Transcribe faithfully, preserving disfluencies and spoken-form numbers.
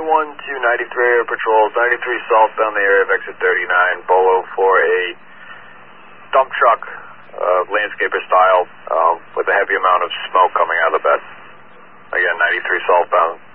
one two ninety-three Air Patrol, ninety-three southbound the area of exit thirty-nine, Bolo for a dump truck, uh, landscaper style, uh, with a heavy amount of smoke coming out of the bed. Again, ninety-three southbound.